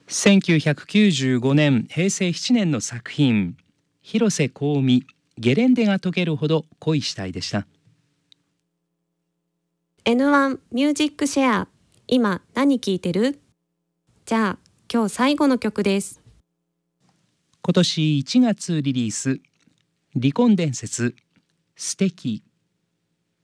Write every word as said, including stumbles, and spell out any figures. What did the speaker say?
せんきゅうひゃくきゅうじゅうごねんへいせいななねんの作品、広瀬香美ゲレンデが溶けるほど恋したいでした。 エヌワン ミュージックシェア、今何聴いてる？じゃあ今日最後の曲です。 今年いちがつリリース、離婚伝説素敵